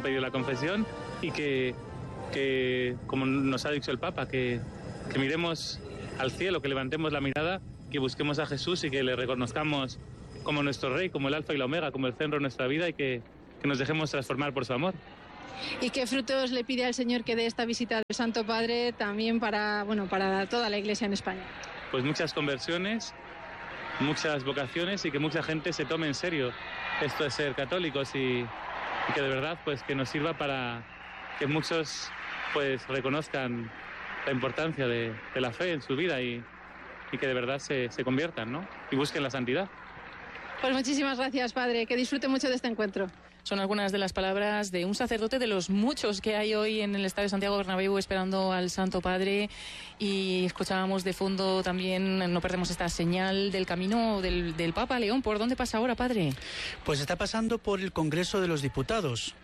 pedido la confesión y que como nos ha dicho el Papa, que miremos al cielo, que levantemos la mirada, que busquemos a Jesús y que le reconozcamos como nuestro Rey, como el Alfa y la Omega, como el centro de nuestra vida y que nos dejemos transformar por su amor. ¿Y qué frutos le pide al Señor que dé esta visita del Santo Padre también para toda la Iglesia en España? Pues muchas conversiones, muchas vocaciones y que mucha gente se tome en serio esto de ser católicos y que de verdad pues que nos sirva para que muchos pues reconozcan la importancia de la fe en su vida y que de verdad se conviertan, ¿no? Y busquen la santidad. Pues muchísimas gracias, Padre, que disfrute mucho de este encuentro. Son algunas de las palabras de un sacerdote de los muchos que hay hoy en el Estadio Santiago Bernabéu esperando al Santo Padre, y escuchábamos de fondo también, no perdemos esta señal del camino del Papa León. ¿Por dónde pasa ahora, Padre? Pues está pasando por el Congreso de los Diputados,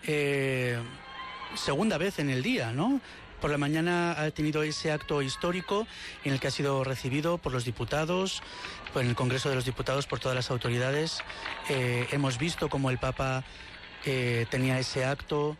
segunda vez en el día, ¿no? Por la mañana ha tenido ese acto histórico en el que ha sido recibido por los diputados, por el Congreso de los Diputados, por todas las autoridades. Hemos visto cómo el Papa tenía ese acto,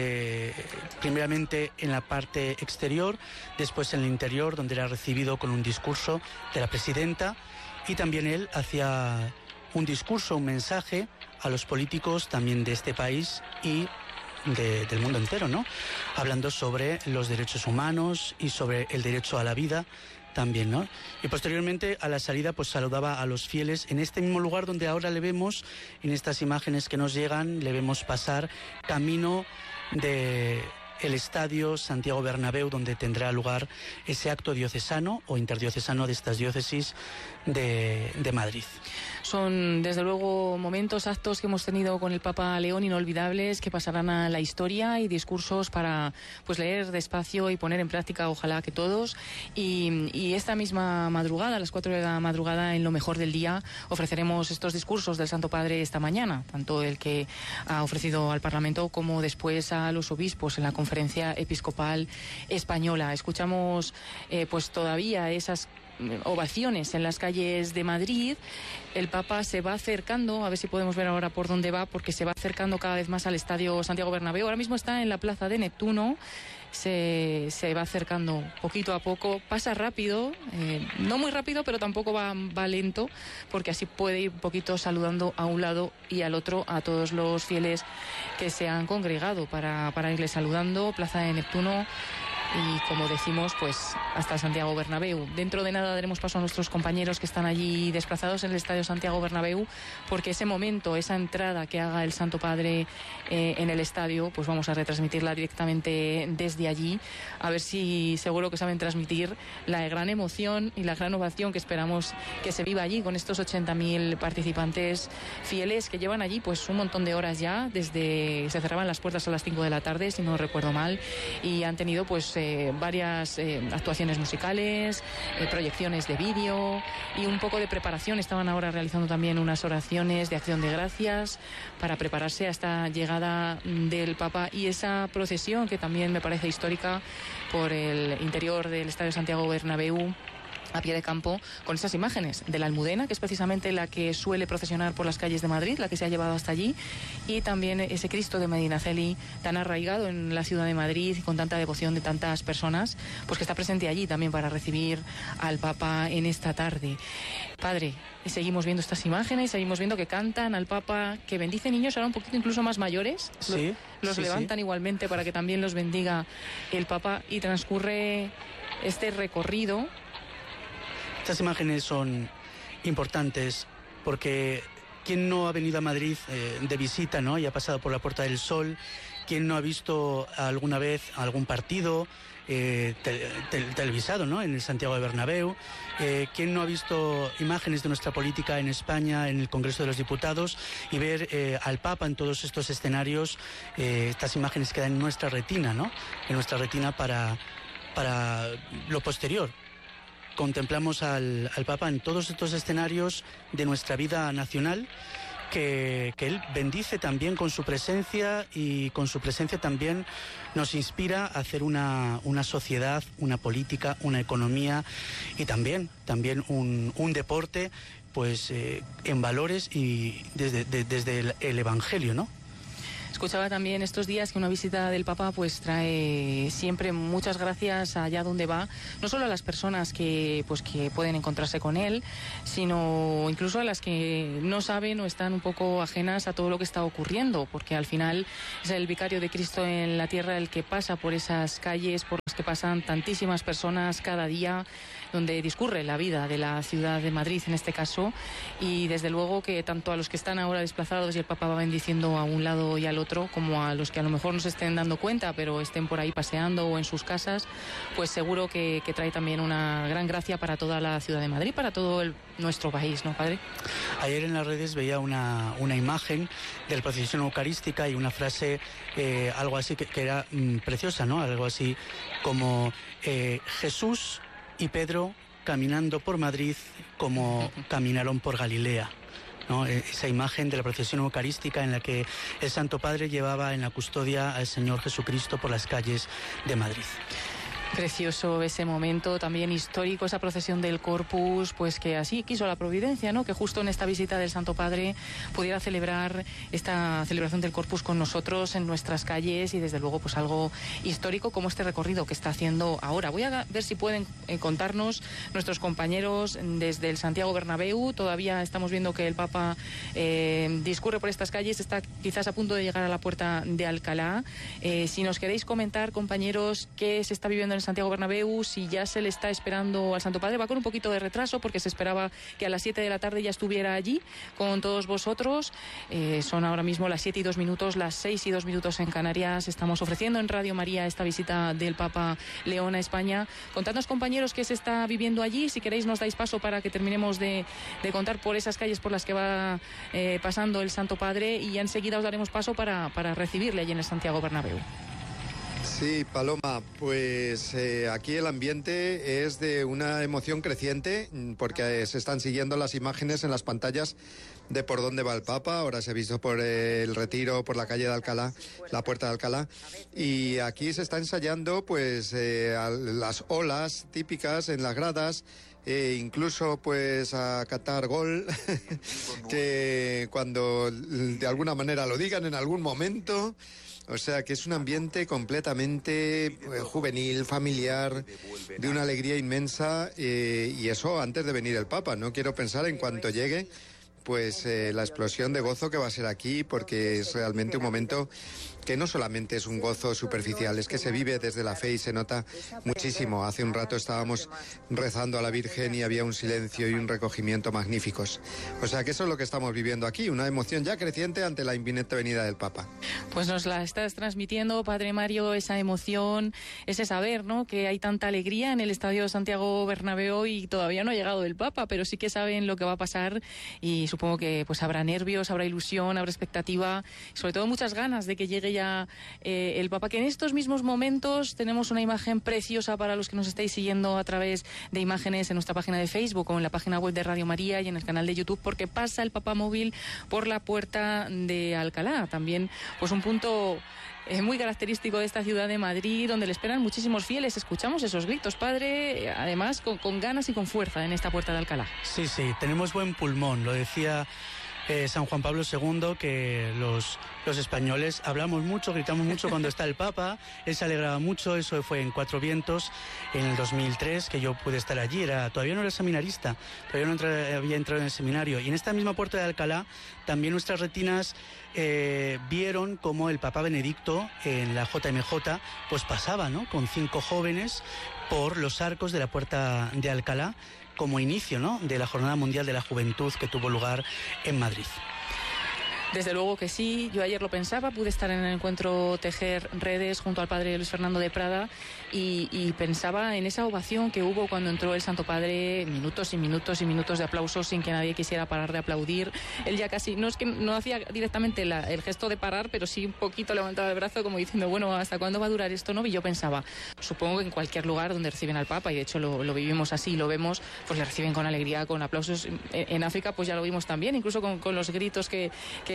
primeramente en la parte exterior, después en el interior, donde era recibido con un discurso de la presidenta, y también él hacía un discurso, un mensaje a los políticos también de este país y del mundo entero, ¿no? Hablando sobre los derechos humanos y sobre el derecho a la vida también, ¿no? Y posteriormente a la salida pues saludaba a los fieles en este mismo lugar donde ahora le vemos, en estas imágenes que nos llegan, le vemos pasar camino de el Estadio Santiago Bernabéu, donde tendrá lugar ese acto diocesano o interdiocesano de estas diócesis de Madrid. Son desde luego momentos, actos que hemos tenido con el Papa León inolvidables, que pasarán a la historia, y discursos para pues leer despacio y poner en práctica, ojalá que todos. Y esta misma madrugada, a las 4 de la madrugada, en lo mejor del día, ofreceremos estos discursos del Santo Padre esta mañana, tanto el que ha ofrecido al Parlamento como después a los obispos en la Conferencia Episcopal Española. Escuchamos pues todavía esas ovaciones en las calles de Madrid. El Papa se va acercando, a ver si podemos ver ahora por dónde va, porque se va acercando cada vez más al Estadio Santiago Bernabéu. Ahora mismo está en la Plaza de Neptuno. Se va acercando poquito a poco, pasa rápido, no muy rápido, pero tampoco va lento, porque así puede ir un poquito saludando a un lado y al otro a todos los fieles que se han congregado para irle saludando. Plaza de Neptuno. Y como decimos, pues hasta Santiago Bernabéu. Dentro de nada daremos paso a nuestros compañeros que están allí desplazados en el Estadio Santiago Bernabéu, porque ese momento, esa entrada que haga el Santo Padre en el estadio, pues vamos a retransmitirla directamente desde allí, a ver si seguro que saben transmitir la gran emoción y la gran ovación que esperamos que se viva allí con estos 80.000 participantes fieles que llevan allí pues un montón de horas ya, desde se cerraban las puertas a las 5 de la tarde, si no recuerdo mal, y han tenido pues varias actuaciones musicales, proyecciones de vídeo y un poco de preparación. Estaban ahora realizando también unas oraciones de acción de gracias para prepararse a esta llegada del Papa y esa procesión que también me parece histórica por el interior del Estadio Santiago Bernabéu, a pie de campo, con esas imágenes de la Almudena, que es precisamente la que suele procesionar por las calles de Madrid, la que se ha llevado hasta allí, y también ese Cristo de Medinaceli, tan arraigado en la ciudad de Madrid y con tanta devoción de tantas personas, pues que está presente allí también para recibir al Papa en esta tarde. Padre, seguimos viendo estas imágenes, seguimos viendo que cantan al Papa, que bendice niños ahora un poquito incluso más mayores, sí, los levantan igualmente para que también los bendiga el Papa, y transcurre este recorrido. Estas imágenes son importantes porque ¿quién no ha venido a Madrid de visita, ¿no? Y ha pasado por la Puerta del Sol? ¿Quién no ha visto alguna vez algún partido televisado, ¿no? En el Santiago de Bernabéu? ¿Quién no ha visto imágenes de nuestra política en España, en el Congreso de los Diputados, y ver al Papa en todos estos escenarios? Estas imágenes quedan en nuestra retina, ¿no? En nuestra retina para lo posterior. Contemplamos al Papa en todos estos escenarios de nuestra vida nacional, que él bendice también con su presencia, y con su presencia también nos inspira a hacer una sociedad, una política, una economía y también un deporte pues en valores y desde el Evangelio, ¿no? Escuchaba también estos días que una visita del Papa pues trae siempre muchas gracias allá donde va, no solo a las personas que pueden encontrarse con él, sino incluso a las que no saben o están un poco ajenas a todo lo que está ocurriendo, porque al final es el vicario de Cristo en la tierra el que pasa por esas calles por las que pasan tantísimas personas cada día, donde discurre la vida de la ciudad de Madrid en este caso, y desde luego que tanto a los que están ahora desplazados y el Papa va bendiciendo a un lado y al otro, como a los que a lo mejor no se estén dando cuenta pero estén por ahí paseando o en sus casas, pues seguro que trae también una gran gracia para toda la ciudad de Madrid, para todo nuestro país, ¿no, padre? Ayer en las redes veía una imagen de la procesión eucarística y una frase, algo así que era preciosa, ¿no? Algo así como Jesús y Pedro caminando por Madrid como caminaron por Galilea, ¿no? Esa imagen de la procesión eucarística en la que el Santo Padre llevaba en la custodia al Señor Jesucristo por las calles de Madrid. Precioso ese momento, también histórico, esa procesión del Corpus, pues que así quiso la providencia, ¿no? Que justo en esta visita del Santo Padre pudiera celebrar esta celebración del Corpus con nosotros en nuestras calles, y desde luego pues algo histórico como este recorrido que está haciendo ahora. Voy a ver si pueden contarnos nuestros compañeros desde el Santiago Bernabéu. Todavía estamos viendo que el Papa discurre por estas calles, está quizás a punto de llegar a la puerta de Alcalá. Si nos queréis comentar, compañeros, qué se está viviendo en Santiago Bernabéu, si ya se le está esperando al Santo Padre. Va con un poquito de retraso porque se esperaba que a las 7 de la tarde ya estuviera allí con todos vosotros. Son ahora mismo las 7 y 2 minutos, las 6 y 2 minutos en Canarias. Estamos ofreciendo en Radio María esta visita del Papa León a España. Contadnos, compañeros, qué se está viviendo allí. Si queréis nos dais paso para que terminemos de contar por esas calles por las que va pasando el Santo Padre, y ya enseguida os daremos paso para recibirle allí en el Santiago Bernabéu. Sí, Paloma, pues aquí el ambiente es de una emoción creciente porque se están siguiendo las imágenes en las pantallas de por dónde va el Papa. Ahora se ha visto por el Retiro, por la calle de Alcalá, la puerta de Alcalá, y aquí se está ensayando pues las olas típicas en las gradas. Incluso pues a catar gol que cuando de alguna manera lo digan en algún momento. O sea que es un ambiente completamente juvenil, familiar, de una alegría inmensa, y eso antes de venir el Papa. No quiero pensar en cuanto llegue pues la explosión de gozo que va a ser aquí, porque es realmente un momento que no solamente es un gozo superficial, es que se vive desde la fe y se nota muchísimo. Hace un rato estábamos rezando a la Virgen y había un silencio y un recogimiento magníficos. O sea que eso es lo que estamos viviendo aquí, una emoción ya creciente ante la inminente venida del Papa. Pues nos la estás transmitiendo, Padre Mario, esa emoción, ese saber, ¿no?, que hay tanta alegría en el Estadio Santiago Bernabéu y todavía no ha llegado el Papa, pero sí que saben lo que va a pasar, y supongo que pues habrá nervios, habrá ilusión, habrá expectativa, sobre todo muchas ganas de que llegue ya el Papa, que en estos mismos momentos tenemos una imagen preciosa para los que nos estáis siguiendo a través de imágenes en nuestra página de Facebook o en la página web de Radio María y en el canal de YouTube, porque pasa el Papa móvil por la puerta de Alcalá. También pues un punto muy característico de esta ciudad de Madrid, donde le esperan muchísimos fieles. Escuchamos esos gritos, padre, además con ganas y con fuerza en esta puerta de Alcalá. Sí, tenemos buen pulmón, lo decía San Juan Pablo II, que los españoles hablamos mucho, gritamos mucho cuando está el Papa. Él se alegraba mucho. Eso fue en Cuatro Vientos en el 2003, que yo pude estar allí. Todavía no era seminarista, todavía no había entrado en el seminario, y en esta misma puerta de Alcalá también nuestras retinas vieron cómo el Papa Benedicto en la JMJ pues pasaba, ¿no?, con 5 jóvenes por los arcos de la puerta de Alcalá, como inicio, ¿no?, de la Jornada Mundial de la Juventud que tuvo lugar en Madrid. Desde luego que sí, yo ayer lo pensaba, pude estar en el encuentro Tejer Redes junto al padre Luis Fernando de Prada y pensaba en esa ovación que hubo cuando entró el Santo Padre, minutos y minutos y minutos de aplausos sin que nadie quisiera parar de aplaudir. Él ya casi, no es que no hacía directamente el gesto de parar, pero sí un poquito levantaba el brazo como diciendo, bueno, ¿hasta cuándo va a durar esto, no? Y yo pensaba, supongo que en cualquier lugar donde reciben al Papa, y de hecho lo vivimos así, lo vemos, pues le reciben con alegría, con aplausos. En África pues ya lo vimos también, incluso con los gritos que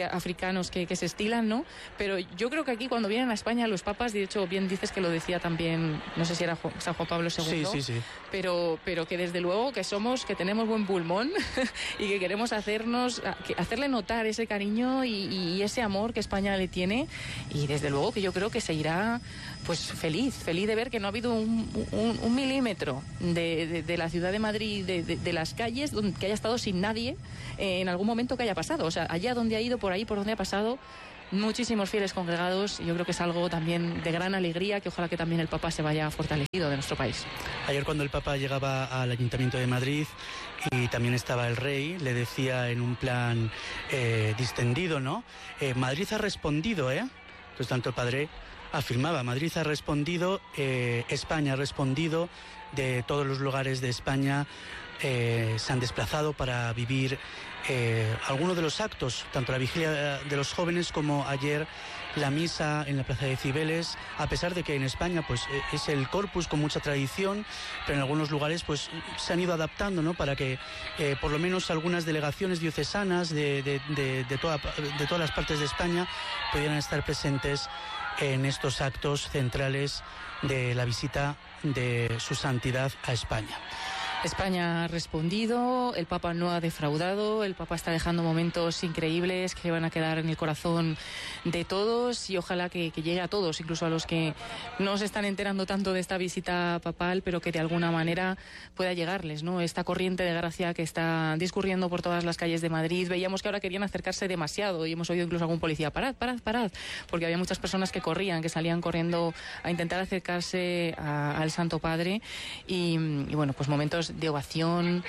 africanos que se estilan, ¿no? Pero yo creo que aquí cuando vienen a España los papas, de hecho bien dices que lo decía también, no sé si era San Juan Pablo II, sí. Pero que desde luego que tenemos buen pulmón y que queremos hacerle notar ese cariño y ese amor que España le tiene, y desde luego que yo creo que se irá pues feliz de ver que no ha habido un milímetro de la ciudad de Madrid, de las calles, que haya estado sin nadie en algún momento que haya pasado. O sea, allá donde ha ido, por ahí por donde ha pasado, muchísimos fieles congregados. Yo creo que es algo también de gran alegría, que ojalá que también el Papa se vaya fortalecido de nuestro país. Ayer cuando el Papa llegaba al Ayuntamiento de Madrid y también estaba el Rey, le decía en un plan distendido, ¿no? Madrid ha respondido, Entonces tanto el Padre afirmaba, Madrid ha respondido, España ha respondido, de todos los lugares de España se han desplazado para vivir algunos de los actos, tanto la vigilia de los jóvenes como ayer la misa en la Plaza de Cibeles, a pesar de que en España pues es el Corpus con mucha tradición, pero en algunos lugares pues se han ido adaptando, ¿no? Para que por lo menos algunas delegaciones diocesanas de todas las partes de España pudieran estar presentes en estos actos centrales de la visita de su santidad a España. España ha respondido, el Papa no ha defraudado, el Papa está dejando momentos increíbles que van a quedar en el corazón de todos, y ojalá que llegue a todos, incluso a los que no se están enterando tanto de esta visita papal, pero que de alguna manera pueda llegarles, ¿no? Esta corriente de gracia que está discurriendo por todas las calles de Madrid. Veíamos que ahora querían acercarse demasiado y hemos oído incluso a algún policía, parad, porque había muchas personas que corrían, que salían corriendo a intentar acercarse al Santo Padre, y bueno, pues momentos de ovación.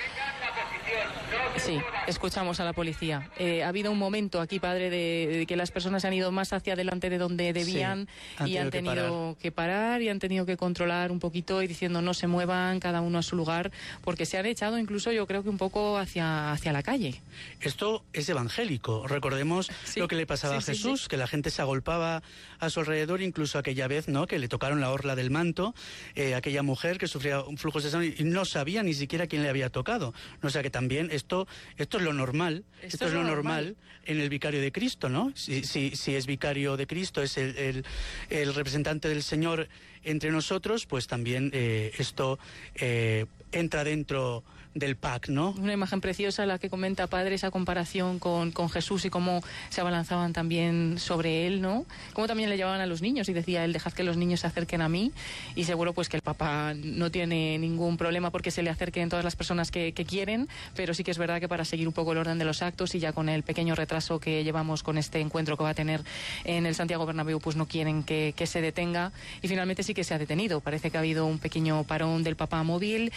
Sí, escuchamos a la policía. Ha habido un momento aquí, padre, de que las personas se han ido más hacia adelante de donde debían, y han tenido que parar y han tenido que controlar un poquito y diciendo no se muevan, cada uno a su lugar, porque se han echado incluso yo creo que un poco hacia la calle. Esto es evangélico. Recordemos lo que le pasaba a Jesús, que la gente se agolpaba a su alrededor, incluso aquella vez, ¿no?, que le tocaron la orla del manto, aquella mujer que sufría un flujo de sangre y no sabía ni siquiera quién le había tocado. O sea que también esto es lo normal. Esto es lo normal en el vicario de Cristo, ¿no? Si es vicario de Cristo, es el representante del Señor entre nosotros, pues también esto entra dentro del PAC, ¿no? Una imagen preciosa la que comenta, padre, esa comparación con Jesús y cómo se abalanzaban también sobre él, ¿no? Cómo también le llevaban a los niños y decía él, dejad que los niños se acerquen a mí, y seguro pues que el Papa no tiene ningún problema porque se le acerquen todas las personas que quieren, pero sí que es verdad que para seguir un poco el orden de los actos y ya con el pequeño retraso que llevamos con este encuentro que va a tener en el Santiago Bernabéu, pues no quieren que se detenga, y finalmente sí que se ha detenido. Parece que ha habido un pequeño parón del Papa móvil,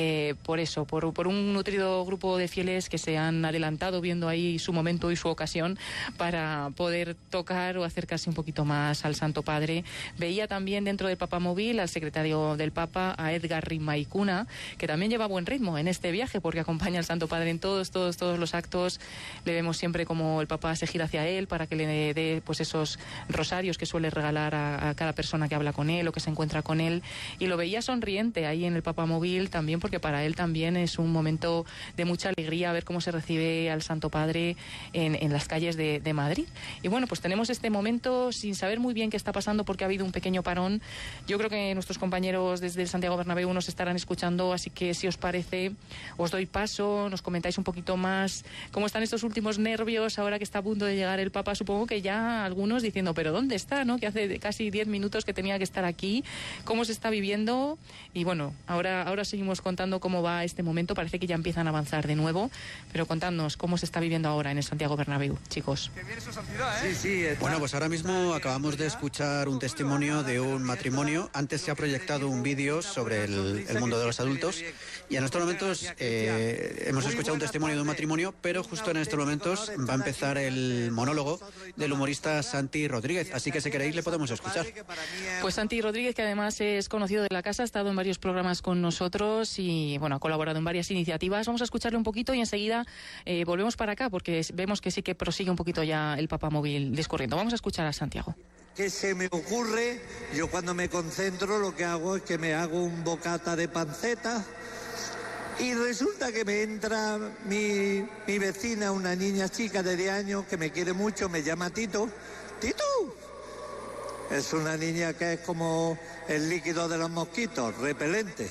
por un nutrido grupo de fieles que se han adelantado viendo ahí su momento y su ocasión para poder tocar o acercarse un poquito más al Santo Padre. Veía también dentro del Papa móvil al secretario del Papa, a Edgar Rimaicuna, que también lleva buen ritmo en este viaje porque acompaña al Santo Padre en todos los actos. Le vemos siempre como el Papa se gira hacia él para que le dé pues esos rosarios que suele regalar a cada persona que habla con él o que se encuentra con él, y lo veía sonriente ahí en el Papa móvil también, porque para él también es un momento de mucha alegría ver cómo se recibe al Santo Padre en las calles de Madrid. Y bueno, pues tenemos este momento sin saber muy bien qué está pasando porque ha habido un pequeño parón. Yo creo que nuestros compañeros desde el Santiago Bernabéu nos estarán escuchando, así que si os parece, os doy paso, nos comentáis un poquito más cómo están estos últimos nervios ahora que está a punto de llegar el Papa. Supongo que ya algunos diciendo, pero ¿dónde está?, ¿no?, que hace casi 10 minutos que tenía que estar aquí. ¿Cómo se está viviendo? Y bueno, ahora seguimos contando cómo va este momento. Parece que ya empiezan a avanzar de nuevo, pero contadnos cómo se está viviendo ahora en el Santiago Bernabéu, chicos. Que viene su santidad, ¿eh? Sí, bueno, pues ahora mismo acabamos de escuchar un testimonio de un matrimonio. Antes se ha proyectado un vídeo sobre el mundo de los adultos, y en estos momentos hemos escuchado un testimonio de un matrimonio, pero justo en estos momentos va a empezar el monólogo del humorista Santi Rodríguez, así que si queréis le podemos escuchar. Pues Santi Rodríguez, que además es conocido de la casa, ha estado en varios programas con nosotros y bueno, ha colaborado en varias iniciativas. Vamos a escucharle un poquito y enseguida volvemos para acá porque vemos que sí que prosigue un poquito ya el Papa móvil discurriendo. Vamos a escuchar a Santiago. ¿Qué se me ocurre? Yo cuando me concentro lo que hago es que me hago un bocata de panceta Y resulta que me entra mi vecina, una niña chica de 10 años que me quiere mucho, me llama Tito. ¡Tito! Es una niña que es como el líquido de los mosquitos, repelente.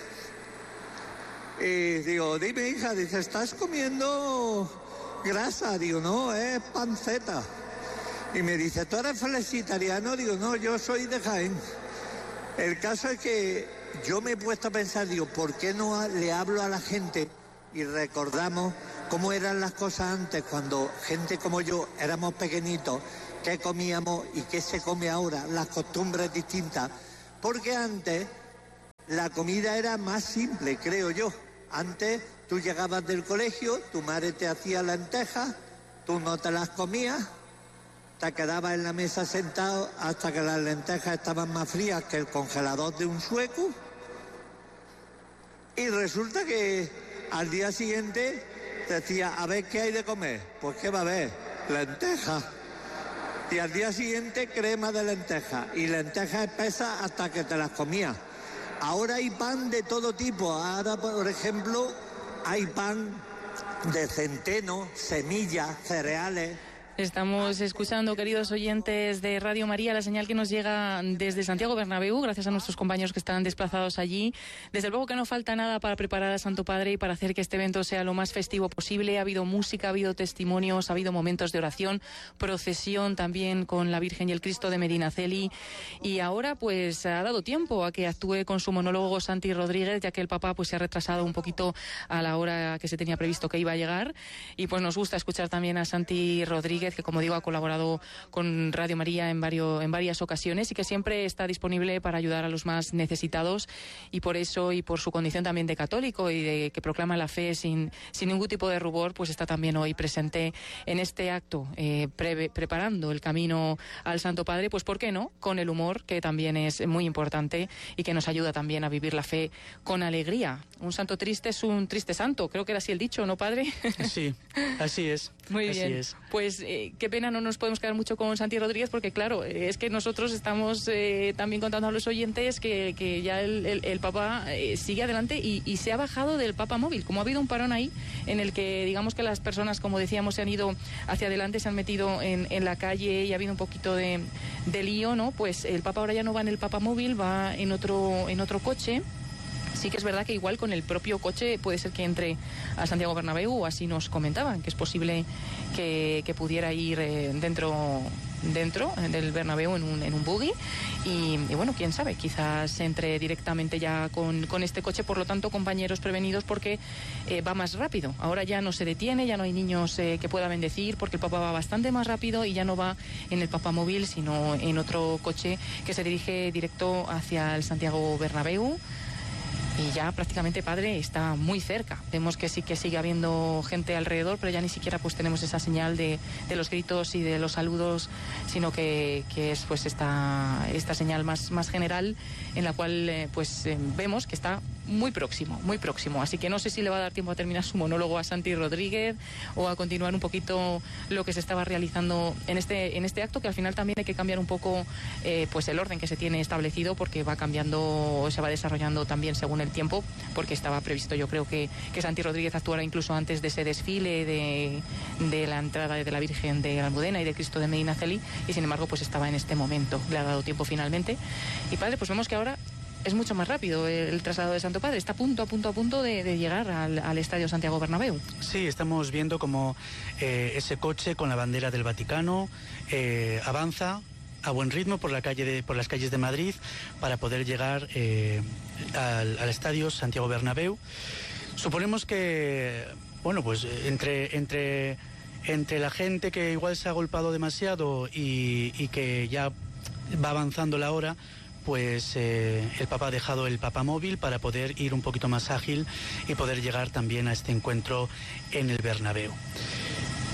Y digo, dime hija, dice, ¿estás comiendo grasa? Digo, no, es panceta. Y me dice, ¿tú eres flexitariano? Digo, no, yo soy de Jaén. El caso es que yo me he puesto a pensar, digo, ¿por qué no le hablo a la gente y recordamos cómo eran las cosas antes, cuando gente como yo éramos pequeñitos, qué comíamos y qué se come ahora, las costumbres distintas? Porque antes la comida era más simple, creo yo. Antes tú llegabas del colegio, tu madre te hacía lentejas, tú no te las comías, te quedabas en la mesa sentado hasta que las lentejas estaban más frías que el congelador de un sueco. Y resulta que al día siguiente decía, a ver qué hay de comer. Pues qué va a haber, lentejas. Y al día siguiente crema de lentejas y lentejas espesas hasta que te las comías. Ahora hay pan de todo tipo. Ahora, por ejemplo, hay pan de centeno, semillas, cereales. Estamos escuchando, queridos oyentes de Radio María, la señal que nos llega desde Santiago Bernabéu, gracias a nuestros compañeros que están desplazados allí. Desde luego que no falta nada para preparar al Santo Padre y para hacer que este evento sea lo más festivo posible. Ha habido música, ha habido testimonios, ha habido momentos de oración, procesión también con la Virgen y el Cristo de Medinaceli. Y ahora pues ha dado tiempo a que actúe con su monólogo Santi Rodríguez, ya que el Papa pues se ha retrasado un poquito a la hora que se tenía previsto que iba a llegar. Y pues nos gusta escuchar también a Santi Rodríguez, que como digo ha colaborado con Radio María en varias ocasiones y que siempre está disponible para ayudar a los más necesitados, y por eso y por su condición también de católico y de que proclama la fe sin ningún tipo de rubor, pues está también hoy presente en este acto, preparando el camino al Santo Padre, pues ¿por qué no? Con el humor, que también es muy importante y que nos ayuda también a vivir la fe con alegría. Un santo triste es un triste santo, creo que era así el dicho, ¿no, padre? Sí, así es. Muy así bien. es. Pues qué pena, no nos podemos quedar mucho con Santi Rodríguez, porque claro, es que nosotros estamos también contando a los oyentes que ya el Papa sigue adelante y se ha bajado del Papa móvil. Como ha habido un parón ahí en el que digamos que las personas, como decíamos, se han ido hacia adelante, se han metido en la calle y ha habido un poquito de lío, ¿no? Pues el Papa ahora ya no va en el Papa móvil, va en otro coche. Sí que es verdad que igual con el propio coche puede ser que entre a Santiago Bernabéu, así nos comentaban, que es posible que pudiera ir dentro del Bernabéu en un buggy y bueno, quién sabe, quizás entre directamente ya con este coche. Por lo tanto, compañeros, prevenidos, porque va más rápido. Ahora ya no se detiene, ya no hay niños que pueda bendecir, porque el Papa va bastante más rápido y ya no va en el Papa móvil, sino en otro coche que se dirige directo hacia el Santiago Bernabéu. Y ya prácticamente, padre, está muy cerca. Vemos que sí que sigue habiendo gente alrededor, pero ya ni siquiera pues tenemos esa señal de los gritos y de los saludos, sino que es pues esta señal más general, en la cual vemos que está muy próximo. Así que no sé si le va a dar tiempo a terminar su monólogo a Santi Rodríguez o a continuar un poquito lo que se estaba realizando en este acto, que al final también hay que cambiar un poco pues el orden que se tiene establecido, porque va cambiando, se va desarrollando también según el tiempo, porque estaba previsto, yo creo que Santi Rodríguez actuara incluso antes de ese desfile de la entrada de la Virgen de la Almudena y de Cristo de Medinaceli, y sin embargo pues estaba en este momento, le ha dado tiempo finalmente. Y padre, pues vemos que ahora es mucho más rápido el traslado de Santo Padre, está a punto de llegar al Estadio Santiago Bernabéu. Sí, estamos viendo como ese coche con la bandera del Vaticano avanza a buen ritmo por las calles de Madrid para poder llegar al Estadio Santiago Bernabéu. Suponemos que, bueno, pues entre la gente que igual se ha agolpado demasiado y que ya va avanzando la hora, pues el Papa ha dejado el Papa móvil para poder ir un poquito más ágil y poder llegar también a este encuentro en el Bernabéu.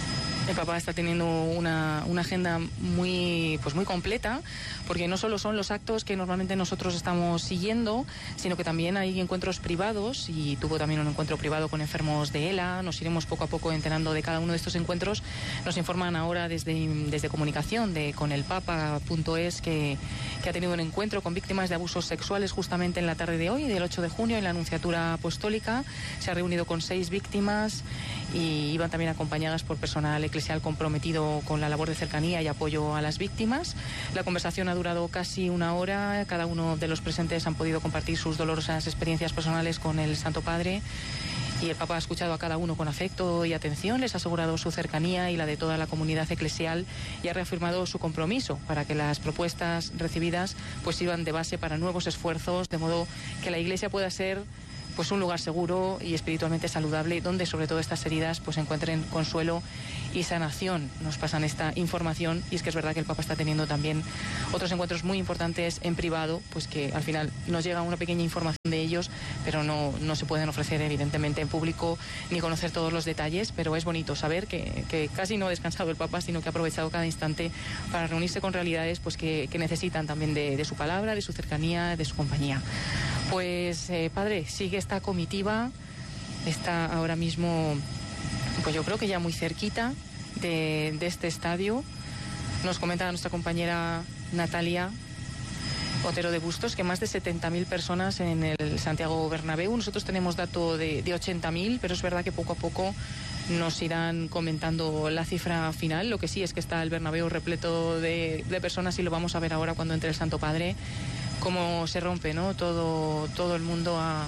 El Papa está teniendo una agenda muy completa, porque no solo son los actos que normalmente nosotros estamos siguiendo, sino que también hay encuentros privados, y tuvo también un encuentro privado con enfermos de ELA. Nos iremos poco a poco enterando de cada uno de estos encuentros. Nos informan ahora desde comunicación con el Papa.es que ha tenido un encuentro con víctimas de abusos sexuales justamente en la tarde de hoy, del 8 de junio, en la Anunciatura Apostólica. Se ha reunido con 6 víctimas y iban también acompañadas por personal eclesial comprometido con la labor de cercanía y apoyo a las víctimas. La conversación ha durado casi una hora. Cada uno de los presentes han podido compartir sus dolorosas experiencias personales con el Santo Padre, y el Papa ha escuchado a cada uno con afecto y atención, les ha asegurado su cercanía y la de toda la comunidad eclesial, y ha reafirmado su compromiso para que las propuestas recibidas pues sirvan de base para nuevos esfuerzos, de modo que la Iglesia pueda ser pues un lugar seguro y espiritualmente saludable, donde sobre todo estas heridas pues encuentren consuelo y sanación. Nos pasan esta información, y es que es verdad que el Papa está teniendo también otros encuentros muy importantes en privado, pues que al final nos llega una pequeña información de ellos, pero no se pueden ofrecer evidentemente en público ni conocer todos los detalles, pero es bonito saber que casi no ha descansado el Papa, sino que ha aprovechado cada instante para reunirse con realidades pues que necesitan también de su palabra, de su cercanía, de su compañía. Pues padre, sigue esta comitiva, está ahora mismo, pues yo creo que ya muy cerquita de este estadio. Nos comenta nuestra compañera Natalia Otero de Bustos que más de 70.000 personas en el Santiago Bernabéu. Nosotros tenemos dato de 80.000, pero es verdad que poco a poco nos irán comentando la cifra final. Lo que sí es que está el Bernabéu repleto de personas, y lo vamos a ver ahora cuando entre el Santo Padre, cómo se rompe, ¿no? Todo el mundo a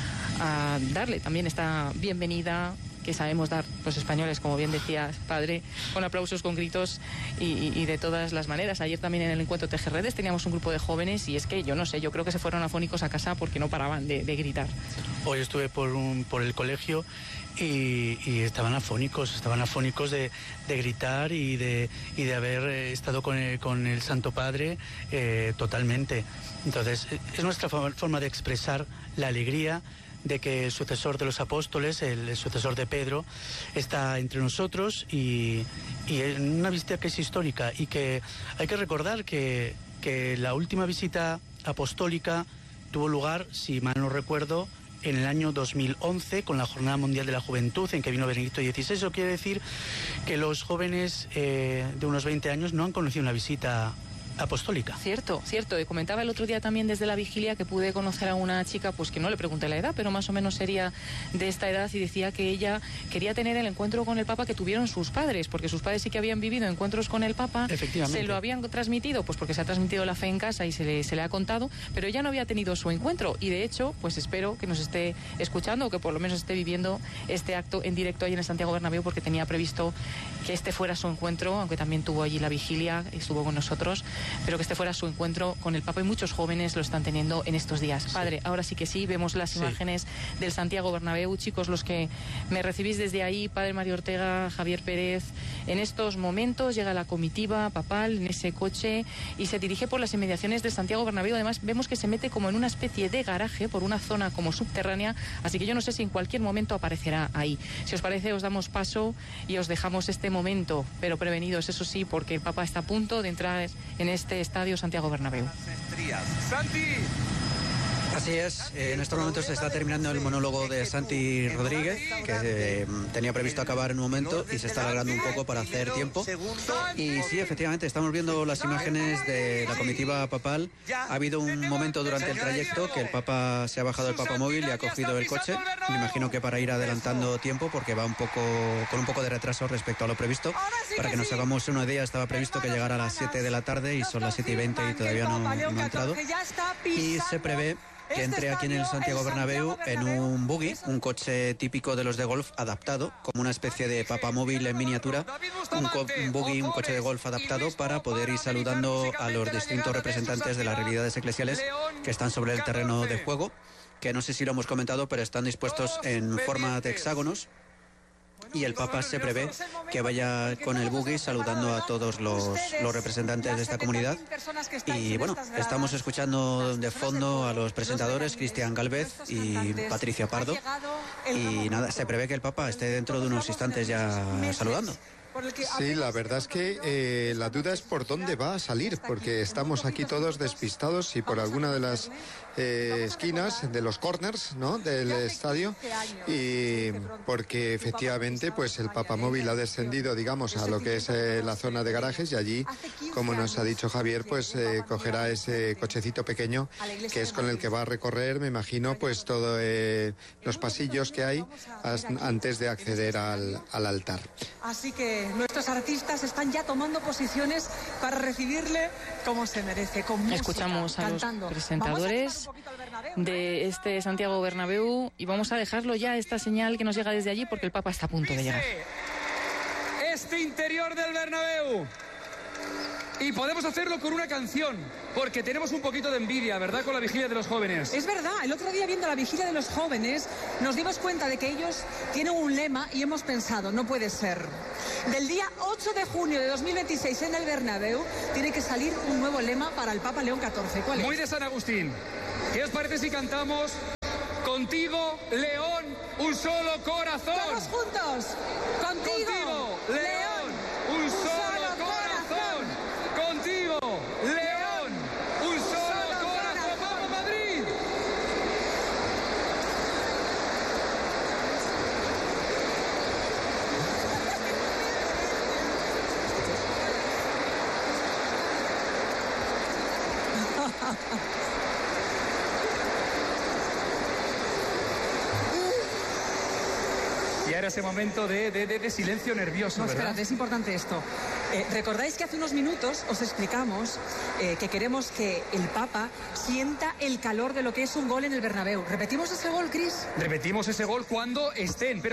darle también esta bienvenida que sabemos dar los españoles, como bien decía padre, con aplausos, con gritos y de todas las maneras. Ayer también en el encuentro Tejerredes teníamos un grupo de jóvenes, y es que yo no sé, yo creo que se fueron afónicos a casa porque no paraban de gritar. Hoy estuve por el colegio y estaban afónicos de gritar y de haber estado con el Santo Padre totalmente. Entonces es nuestra forma de expresar la alegría de que el sucesor de los apóstoles, el sucesor de Pedro, está entre nosotros, y en una visita que es histórica, y que hay que recordar que la última visita apostólica tuvo lugar, si mal no recuerdo, en el año 2011, con la Jornada Mundial de la Juventud, en que vino Benedicto XVI. Eso quiere decir que los jóvenes de unos 20 años no han conocido una visita apostólica. Cierto. Comentaba el otro día también desde la vigilia que pude conocer a una chica, pues que no le pregunté la edad, pero más o menos sería de esta edad, y decía que ella quería tener el encuentro con el Papa que tuvieron sus padres, porque sus padres sí que habían vivido encuentros con el Papa. Efectivamente. Se lo habían transmitido, pues porque se ha transmitido la fe en casa y se le ha contado, pero ella no había tenido su encuentro, y de hecho, pues espero que nos esté escuchando, o que por lo menos esté viviendo este acto en directo ahí en el Santiago Bernabéu, porque tenía previsto que este fuera su encuentro, aunque también tuvo allí la vigilia, estuvo con nosotros, pero que este fuera su encuentro con el Papa, y muchos jóvenes lo están teniendo en estos días. Sí. Padre, ahora sí que sí, vemos las imágenes del Santiago Bernabéu. Chicos, los que me recibís desde ahí, Padre Mario Ortega, Javier Pérez, en estos momentos llega la comitiva papal en ese coche y se dirige por las inmediaciones del Santiago Bernabéu. Además, vemos que se mete como en una especie de garaje, por una zona como subterránea, así que yo no sé si en cualquier momento aparecerá ahí. Si os parece, os damos paso y os dejamos este momento, pero prevenidos, eso sí, porque el Papa está a punto de entrar en este estadio Santiago Bernabéu. Santi. Así es, en estos momentos se está terminando el monólogo de Santi Rodríguez, que tenía previsto acabar en un momento y se está alargando un poco para hacer tiempo. Y sí, efectivamente, estamos viendo las imágenes de la comitiva papal. Ha habido un momento durante el trayecto que el Papa se ha bajado del papamóvil y ha cogido el coche. Me imagino que para ir adelantando tiempo, porque va con un poco de retraso respecto a lo previsto. Para que nos hagamos una idea, estaba previsto que llegara a las 7 de la tarde y son las 7:20 y todavía no ha entrado. Y se prevé que entre aquí en el Santiago Bernabéu en un buggy, un coche típico de los de golf adaptado, como una especie de papamóvil en miniatura, un buggy, un coche de golf adaptado para poder ir saludando a los distintos representantes de las realidades eclesiales que están sobre el terreno de juego, que no sé si lo hemos comentado, pero están dispuestos en forma de hexágonos. Y el Papa se prevé que vaya con el buggy saludando a todos los representantes de esta comunidad. Y bueno, estamos escuchando de fondo a los presentadores Cristian Galvez y Patricia Pardo. Y nada, se prevé que el Papa esté dentro de unos instantes ya saludando. Sí, la verdad es que la duda es por dónde va a salir, porque estamos aquí todos despistados y por alguna de las esquinas, de los corners, ¿no?, del estadio, y porque efectivamente pues el papamóvil ha descendido, digamos, a lo que es la zona de garajes, y allí, como nos ha dicho Javier, pues cogerá ese cochecito pequeño que es con el que va a recorrer, me imagino, pues todos los pasillos que hay antes de acceder al altar. Así que nuestros artistas están ya tomando posiciones para recibirle como se merece, con música. Escuchamos a cantando. Los presentadores de este Santiago Bernabéu y vamos a dejarlo ya, esta señal que nos llega desde allí, porque el Papa está a punto de llegar. Este interior del Bernabéu. Y podemos hacerlo con una canción, porque tenemos un poquito de envidia, ¿verdad?, con la Vigilia de los Jóvenes. Es verdad, el otro día viendo la Vigilia de los Jóvenes nos dimos cuenta de que ellos tienen un lema y hemos pensado, no puede ser. Del día 8 de junio de 2026 en el Bernabéu tiene que salir un nuevo lema para el Papa León XIV. ¿Cuál es? Muy de San Agustín. ¿Qué os parece si cantamos Contigo, León, un solo corazón? ¡Todos juntos! Contigo, León, un solo corazón. Contigo, León, un solo corazón. ¡Vamos, Madrid! Y ahora ese momento de silencio nervioso, No, ¿verdad? espérate, es importante esto. ¿Recordáis que hace unos minutos os explicamos que queremos que el Papa sienta el calor de lo que es un gol en el Bernabéu? ¿Repetimos ese gol, Cris? Repetimos ese gol cuando estén, pero